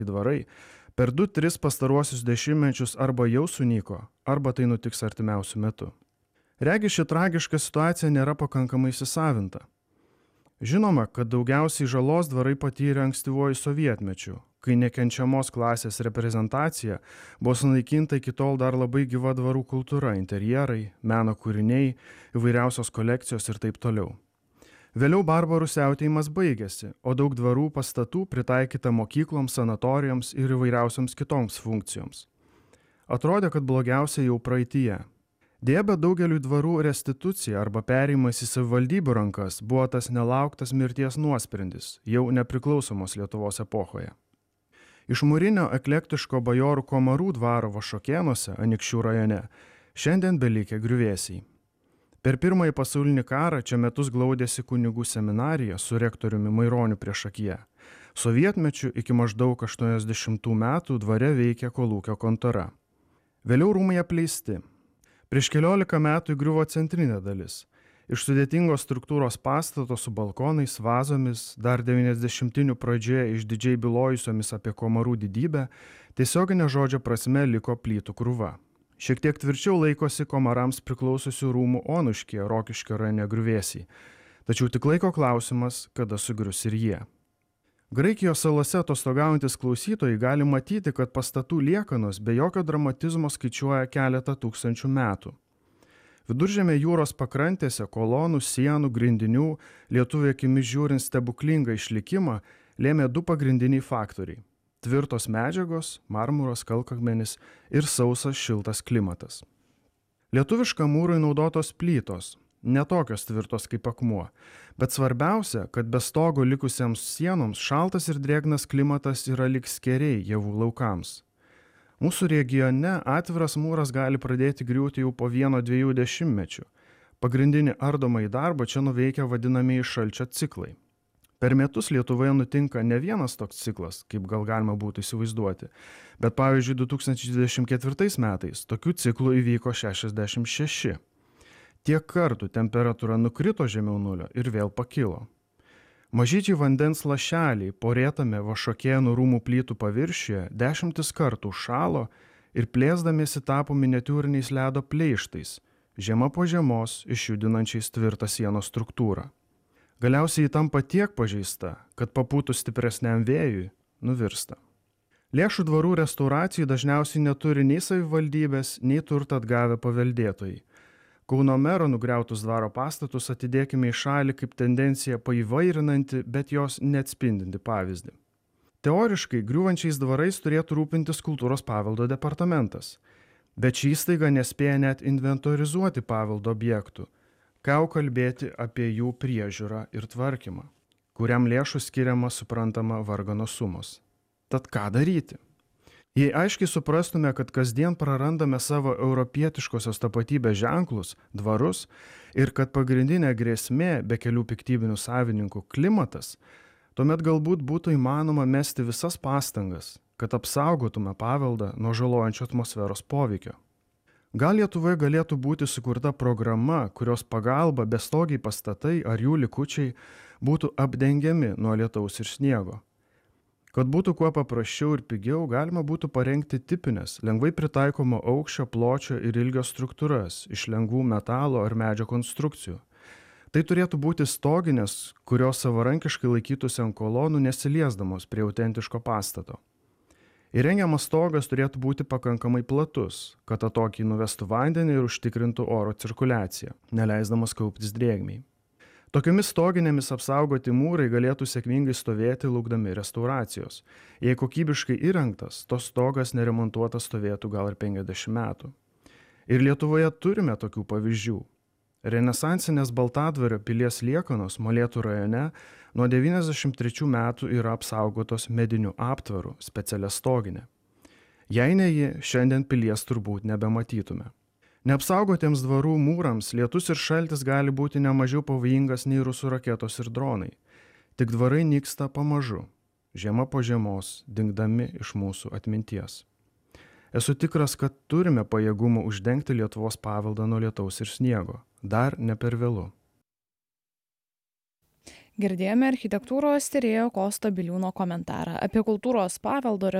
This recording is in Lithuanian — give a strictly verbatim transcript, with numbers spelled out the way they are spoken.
dvarai per du tris pastaruosius dešimtmečius arba jau sunyko, arba tai nutiks artimiausiu metu. Regi, ši tragiška situacija nėra pakankamai įsisavinta. Žinoma, kad daugiausiai žalos dvarai patyrė ankstyvuoju sovietmečiu, kai nekenčiamos klasės reprezentacija buvo sunaikinta iki tol dar labai gyva dvarų kultūra, interjerai, meno kūriniai, įvairiausios kolekcijos ir taip toliau. Vėliau barbarų siautėjimas baigėsi, o daug dvarų pastatų pritaikyta mokykloms, sanatorijoms ir įvairiausioms kitoms funkcijoms. Atrodė, kad blogiausia jau praeityje. Deja, bet daugeliui dvarų restitucija arba perėjimas į savivaldybių rankas buvo tas nelauktas mirties nuosprendis, jau nepriklausomos Lietuvos epochoje. Iš mūrinio eklektiško bajorų Komarų dvaro Vašokėnuose, Anykščių rajone, šiandien belikę griuvėsiai. Per pirmąjį pasaulinį karą čia metus glaudėsi kunigų seminarija su rektoriumi Maironiu priešakyje. Sovietmečiu iki maždaug aštuoniasdešimtų metų dvare veikė kolūkio kontora. Vėliau rūmai apleisti. Prieš keliolika metų įgriuvo centrinė dalis. Iš sudėtingos struktūros pastato su balkonais, vazomis, dar devyniasdešimtinių pradžioje išdidžiai bylojusiomis apie Komarų didybę, tiesioginė žodžio prasme liko plytų krūva. Šiek tiek tvirčiau laikosi Komarams priklausiusių rūmų Onuškyje, Rokiškio rajone griuvėsiai. Tačiau tik laiko klausimas, kada sugrius ir jie. Graikijos salose atostogaujantis klausytojai gali matyti, kad pastatų liekanos be jokio dramatizmo skaičiuoja keletą tūkstančių metų. Viduržemio jūros pakrantėse kolonų, sienų, grindinių, lietuvių akimis žiūrint stebuklingą išlikimą, lėmė du pagrindiniai faktoriai – tvirtos medžiagos, marmuras, kalkakmenis ir sausas šiltas klimatas. Lietuviška mūrui naudotos plytos, ne tokios tvirtos kaip akmuo, bet svarbiausia, kad be stogo likusiems sienoms šaltas ir drėgnas klimatas yra lyg skėriai javų laukams. Mūsų regione atviras mūras gali pradėti griūti jau po vieno dviejų dešimtmečių. Pagrindinį ardomąjį darbą čia nuveikia vadinamieji šalčio ciklai. Per metus Lietuvoje nutinka ne vienas toks ciklas, kaip gal galima būtų įsivaizduoti, bet pavyzdžiui du tūkstančiai dvidešimt ketvirtais metais tokių ciklų įvyko šešiasdešimt šeši. Tiek kartų temperatūra nukrito žemiau nulio ir vėl pakilo. Mažyčiai vandens lašeliai porėtame Vašokėnų rūmų plytų paviršiuje dešimtis kartų šalo ir plėsdamiesi tapo miniatiūriniais ledo pleištais, žema po žemos išjudinančiais tvirtą sienos struktūrą. Galiausiai ji tampa tiek pažeista, kad papūtus stipresniam vėjui nuvirsta. Lėšų dvarų restauracijų dažniausiai neturi nei savivaldybės, nei turtą atgavę paveldėtojai. Kauno mero nugriautus dvaro pastatus atidėkime į šalį kaip tendencija paįvairinanti, bet jos neatspindinti pavyzdį. Teoriškai griūvančiais dvarais turėtų rūpintis kultūros paveldo departamentas, bet ši įstaiga nespėja net inventorizuoti paveldo objektų, ką jau kalbėti apie jų priežiūrą ir tvarkymą, kuriam lėšų skiriama suprantama vargano sumos. Tad ką daryti? Jei aiškiai suprastume, kad kasdien prarandame savo europietiškosios tapatybės ženklus, dvarus ir kad pagrindinė grėsmė be kelių piktybinių savininkų klimatas, tuomet galbūt būtų įmanoma mesti visas pastangas, kad apsaugotume paveldą nuo žalojančio atmosferos poveikio. Gal Lietuvoje galėtų būti sukurta programa, kurios pagalba bestogiai pastatai ar jų likučiai būtų apdengiami nuo lietaus ir sniego. Kad būtų kuo paprasčiau ir pigiau, galima būtų parengti tipines, lengvai pritaikomo aukščio, pločio ir ilgio struktūras iš lengvų metalo ar medžio konstrukcijų. Tai turėtų būti stoginės, kurios savarankiškai laikytųsi ant kolonų nesiliesdamos prie autentiško pastato. Įrengiamas stogas turėtų būti pakankamai platus, kad atokiai nuvestų vandenį ir užtikrintų oro cirkuliaciją, neleisdamas kauptis drėgmei. Tokiomis stoginėmis apsaugoti mūrai galėtų sėkmingai stovėti laukdami restauracijos. Jei kokybiškai įrengtas, tos stogas neremontuotas stovėtų gal ir penkiasdešimt metų. Ir Lietuvoje turime tokių pavyzdžių. Renesansinės Baltadvario pilies liekanos Molėtų rajone nuo devyniasdešimt trečių metų yra apsaugotos mediniu aptvaru, specialia stoginė. Jei ne ji, šiandien pilies turbūt nebematytume. Neapsaugotiems dvarų mūrams lietus ir šaltis gali būti nemažiau pavojingas nei rusų raketos ir dronai. Tik dvarai nyksta pamažu, žiema po žiemos, dingdami iš mūsų atminties. Esu tikras, kad turime pajėgumų uždengti Lietuvos paveldą nuo lietaus ir sniego. Dar ne per vėlu. Girdėjome architektūros tyrėjo Kosto Biliūno komentarą apie kultūros paveldo